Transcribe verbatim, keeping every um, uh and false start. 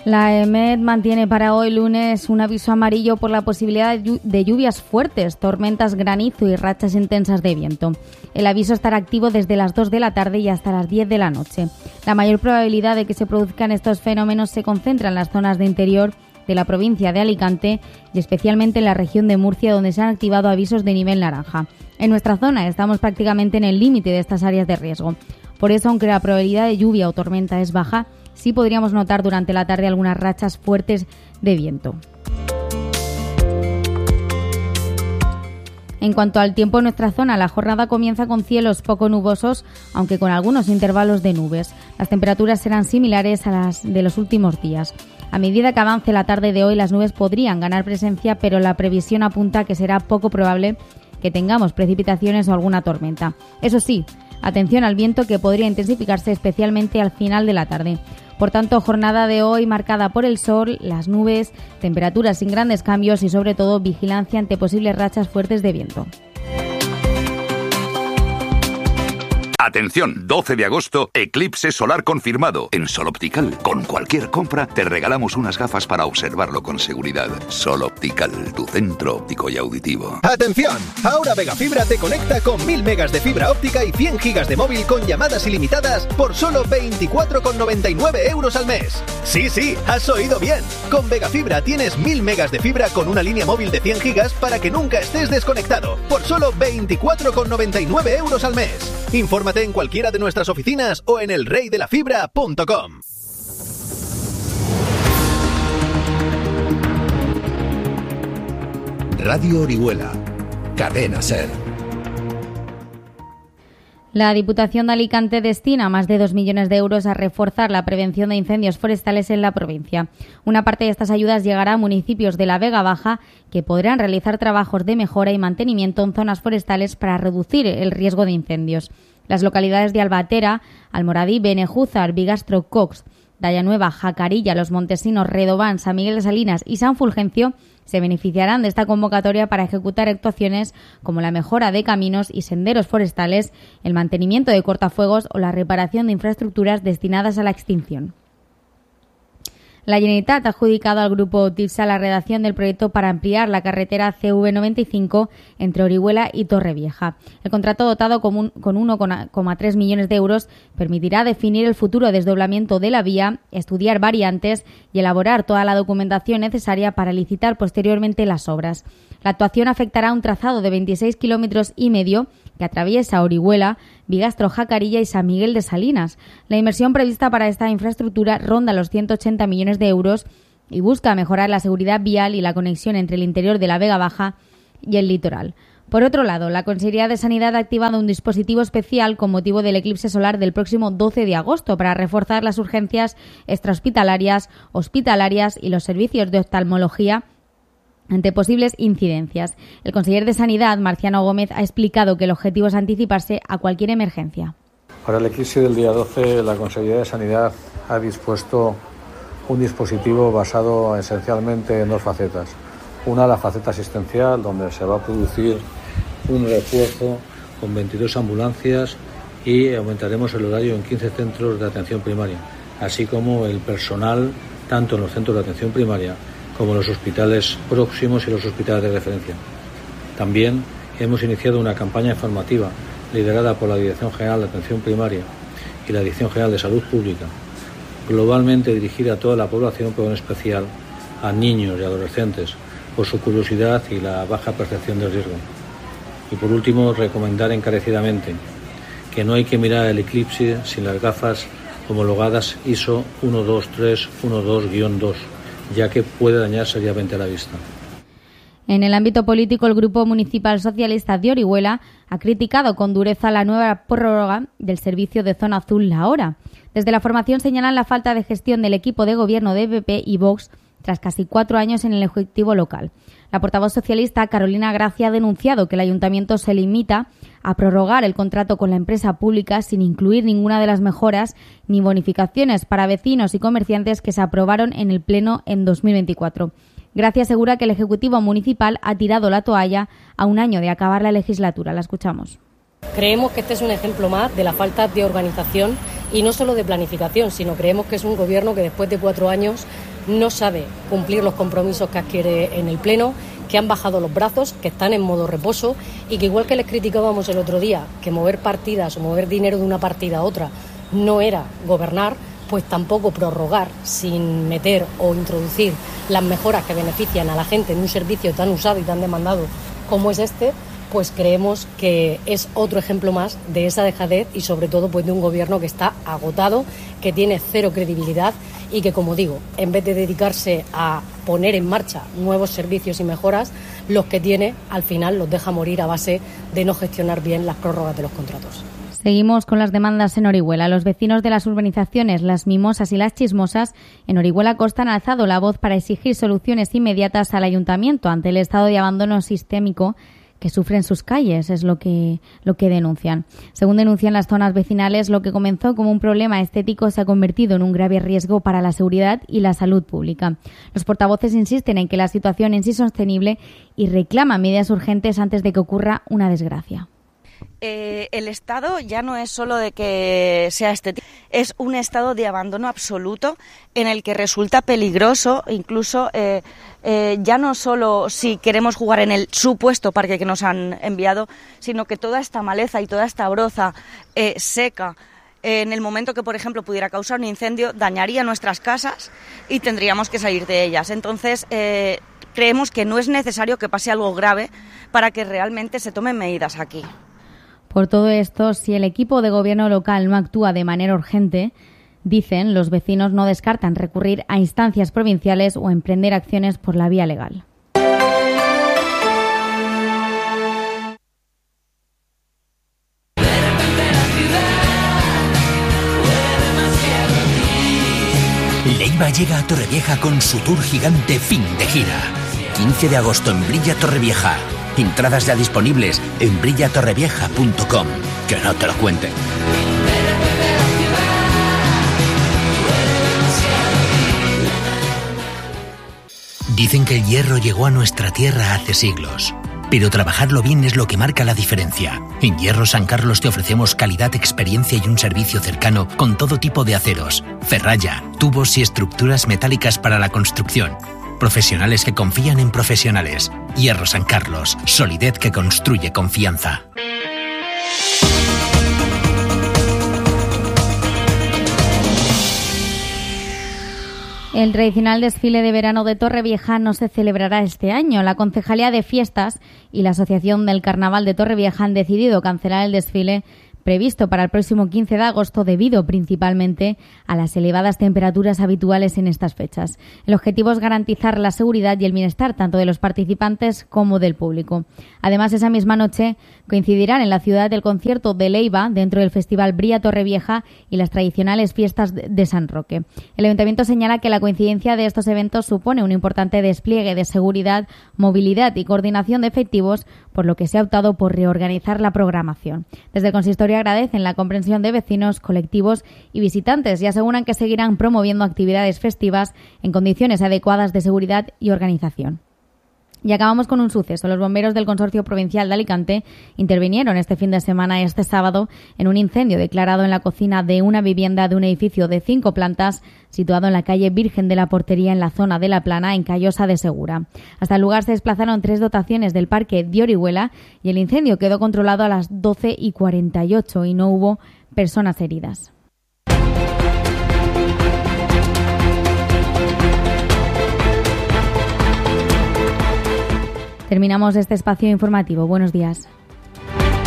La EMET mantiene para hoy lunes un aviso amarillo por la posibilidad de lluvias fuertes, tormentas, granizo y rachas intensas de viento. El aviso estará activo desde las dos de la tarde y hasta las diez de la noche. La mayor probabilidad de que se produzcan estos fenómenos se concentra en las zonas de interior de la provincia de Alicante y especialmente en la región de Murcia, donde se han activado avisos de nivel naranja. En nuestra zona estamos prácticamente en el límite de estas áreas de riesgo. Por eso, aunque la probabilidad de lluvia o tormenta es baja, sí podríamos notar durante la tarde algunas rachas fuertes de viento. En cuanto al tiempo en nuestra zona, la jornada comienza con cielos poco nubosos, aunque con algunos intervalos de nubes. Las temperaturas serán similares a las de los últimos días. A medida que avance la tarde de hoy, las nubes podrían ganar presencia, pero la previsión apunta a que será poco probable que tengamos precipitaciones o alguna tormenta. Eso sí, atención al viento, que podría intensificarse especialmente al final de la tarde. Por tanto, jornada de hoy marcada por el sol, las nubes, temperaturas sin grandes cambios y sobre todo vigilancia ante posibles rachas fuertes de viento. Atención, doce de agosto, eclipse solar confirmado. En Sol Optical, con cualquier compra, te regalamos unas gafas para observarlo con seguridad. Sol Optical, tu centro óptico y auditivo. ¡Atención! Ahora Vegafibra te conecta con mil megas de fibra óptica y cien gigas de móvil con llamadas ilimitadas por solo veinticuatro con noventa y nueve euros al mes. Sí, sí, has oído bien. Con Vegafibra tienes mil megas de fibra con una línea móvil de cien gigas para que nunca estés desconectado. Por solo veinticuatro con noventa y nueve euros al mes. Infórmate en cualquiera de nuestras oficinas o en el rey de la fibra punto com. Radio Orihuela, Cadena SER. La Diputación de Alicante destina más de dos millones de euros a reforzar la prevención de incendios forestales en la provincia. Una parte de estas ayudas llegará a municipios de la Vega Baja que podrán realizar trabajos de mejora y mantenimiento en zonas forestales para reducir el riesgo de incendios. Las localidades de Albatera, Almoradí, Benejúzar, Bigastro, Cox, Dayanueva, Jacarilla, Los Montesinos, Redován, San Miguel de Salinas y San Fulgencio se beneficiarán de esta convocatoria para ejecutar actuaciones como la mejora de caminos y senderos forestales, el mantenimiento de cortafuegos o la reparación de infraestructuras destinadas a la extinción. La Generalitat ha adjudicado al grupo TIPSA la redacción del proyecto para ampliar la carretera C V noventa y cinco entre Orihuela y Torrevieja. El contrato, dotado con uno coma tres millones de euros, permitirá definir el futuro desdoblamiento de la vía, estudiar variantes y elaborar toda la documentación necesaria para licitar posteriormente las obras. La actuación afectará a un trazado de veintiséis kilómetros y medio que atraviesa Orihuela, Bigastro, Jacarilla y San Miguel de Salinas. La inversión prevista para esta infraestructura ronda los ciento ochenta millones de euros y busca mejorar la seguridad vial y la conexión entre el interior de la Vega Baja y el litoral. Por otro lado, la Consejería de Sanidad ha activado un dispositivo especial con motivo del eclipse solar del próximo doce de agosto para reforzar las urgencias extrahospitalarias, hospitalarias y los servicios de oftalmología ante posibles incidencias. El consejero de Sanidad, Marciano Gómez, ha explicado que el objetivo es anticiparse a cualquier emergencia. Para el eclipse del día doce, la Consejería de Sanidad ha dispuesto un dispositivo basado esencialmente en dos facetas. Una, la faceta asistencial, donde se va a producir un refuerzo con veintidós ambulancias y aumentaremos el horario en quince centros de atención primaria, así como el personal, tanto en los centros de atención primaria como en los hospitales próximos y los hospitales de referencia. También hemos iniciado una campaña informativa liderada por la Dirección General de Atención Primaria y la Dirección General de Salud Pública, globalmente dirigida a toda la población, pero en especial a niños y adolescentes, por su curiosidad y la baja percepción del riesgo. Y por último, recomendar encarecidamente que no hay que mirar el eclipse sin las gafas homologadas I S O uno dos tres uno dos guión dos, ya que puede dañar seriamente la vista. En el ámbito político, el Grupo Municipal Socialista de Orihuela ha criticado con dureza la nueva prórroga del servicio de Zona Azul La Hora. Desde la formación señalan la falta de gestión del equipo de gobierno de P P y Vox tras casi cuatro años en el Ejecutivo local. La portavoz socialista, Carolina Gracia, ha denunciado que el Ayuntamiento se limita a prorrogar el contrato con la empresa pública sin incluir ninguna de las mejoras ni bonificaciones para vecinos y comerciantes que se aprobaron en el Pleno en dos mil veinticuatro. Gracia asegura que el Ejecutivo municipal ha tirado la toalla a un año de acabar la legislatura. La escuchamos. Creemos que este es un ejemplo más de la falta de organización y no solo de planificación, sino creemos que es un gobierno que después de cuatro años no sabe cumplir los compromisos que adquiere en el Pleno, que han bajado los brazos, que están en modo reposo y que igual que les criticábamos el otro día, que mover partidas o mover dinero de una partida a otra no era gobernar, pues tampoco prorrogar sin meter o introducir las mejoras que benefician a la gente en un servicio tan usado y tan demandado como es este, pues creemos que es otro ejemplo más de esa dejadez y sobre todo pues de un gobierno que está agotado, que tiene cero credibilidad y que, como digo, en vez de dedicarse a poner en marcha nuevos servicios y mejoras, los que tiene al final los deja morir a base de no gestionar bien las prórrogas de los contratos. Seguimos con las demandas en Orihuela. Los vecinos de las urbanizaciones Las Mimosas y Las Chismosas en Orihuela Costa han alzado la voz para exigir soluciones inmediatas al ayuntamiento ante el estado de abandono sistémico que sufren sus calles, es lo que, lo que denuncian. Según denuncian las zonas vecinales, lo que comenzó como un problema estético se ha convertido en un grave riesgo para la seguridad y la salud pública. Los portavoces insisten en que la situación es insostenible y reclaman medidas urgentes antes de que ocurra una desgracia. Eh, el estado ya no es solo de que sea estético, es un estado de abandono absoluto en el que resulta peligroso, incluso eh, eh, ya no solo si queremos jugar en el supuesto parque que nos han enviado, sino que toda esta maleza y toda esta broza eh, seca, eh, en el momento que, por ejemplo, pudiera causar un incendio, dañaría nuestras casas y tendríamos que salir de ellas. Entonces, eh, creemos que no es necesario que pase algo grave para que realmente se tomen medidas aquí. Por todo esto, si el equipo de gobierno local no actúa de manera urgente, dicen, los vecinos no descartan recurrir a instancias provinciales o emprender acciones por la vía legal. Leiva llega a Torrevieja con su tour gigante fin de gira. quince de agosto en Brilla Torrevieja. Entradas ya disponibles en brilla torrevieja punto com. Que no te lo cuenten. Dicen que el hierro llegó a nuestra tierra hace siglos, pero trabajarlo bien es lo que marca la diferencia. En Hierro San Carlos te ofrecemos calidad, experiencia y un servicio cercano con todo tipo de aceros, ferralla, tubos y estructuras metálicas para la construcción. Profesionales que confían en profesionales. Hierro San Carlos, solidez que construye confianza. El tradicional desfile de verano de Torrevieja no se celebrará este año. La Concejalía de Fiestas y la Asociación del Carnaval de Torrevieja han decidido cancelar el desfile previsto para el próximo quince de agosto debido principalmente a las elevadas temperaturas habituales en estas fechas. El objetivo es garantizar la seguridad y el bienestar tanto de los participantes como del público. Además, esa misma noche coincidirán en la ciudad el concierto de Leiva dentro del Festival Bría Torrevieja y las tradicionales fiestas de San Roque. El Ayuntamiento señala que la coincidencia de estos eventos supone un importante despliegue de seguridad, movilidad y coordinación de efectivos, por lo que se ha optado por reorganizar la programación. Desde el consistorio agradecen la comprensión de vecinos, colectivos y visitantes y aseguran que seguirán promoviendo actividades festivas en condiciones adecuadas de seguridad y organización. Y acabamos con un suceso. Los bomberos del Consorcio Provincial de Alicante intervinieron este fin de semana y este sábado en un incendio declarado en la cocina de una vivienda de un edificio de cinco plantas situado en la calle Virgen de la Portería en la zona de La Plana, en Callosa de Segura. Hasta el lugar se desplazaron tres dotaciones del Parque de Orihuela y el incendio quedó controlado a las doce y cuarenta y ocho y no hubo personas heridas. Terminamos este espacio informativo. Buenos días.